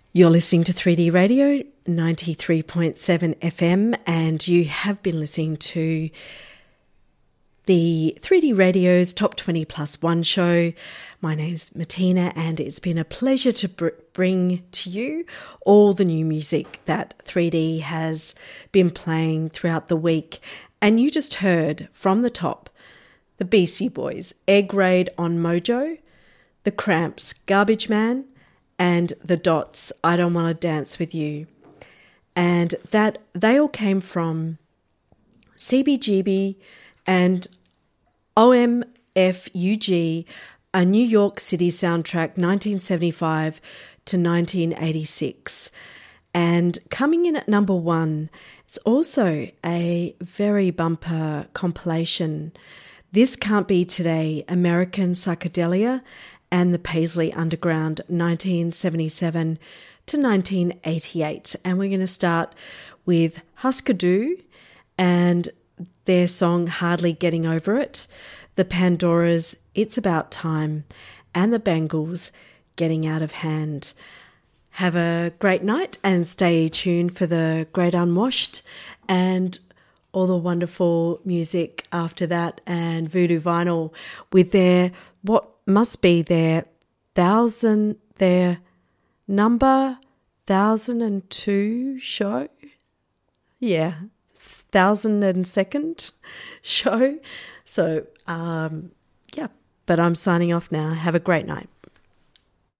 You're listening to 3D Radio 93.7 FM, and you have been listening to the 3D Radio's Top 20 Plus One show. My name's Martina, and it's been a pleasure to bring to you all the new music that 3D has been playing throughout the week. And you just heard from the top, the Beastie Boys, Egg Raid on Mojo, the Cramps, Garbage Man, and the Dots, I Don't Want to Dance With You. And that they all came from CBGB and OMFUG, a New York City soundtrack, 1975 to 1986. And coming in at number one, it's also a very bumper compilation. This Can't Be Today, American Psychedelia and the Paisley Underground, 1977 to 1988. And we're going to start with Husker Du and their song Hardly Getting Over It, the Pandoras' It's About Time, and the Bangles' Getting Out of Hand. Have a great night and stay tuned for the Great Unwashed and all the wonderful music after that, and Voodoo Vinyl with their what must be their number 1002 show. Yeah, 1002nd show. So, yeah, but I'm signing off now. Have a great night.